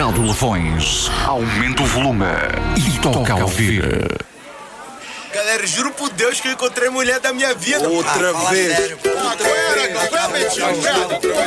Belo Lafões. Aumenta o volume e toca a ouvir. Galera, juro por Deus que eu encontrei a mulher da minha vida. Outra vez. Sério,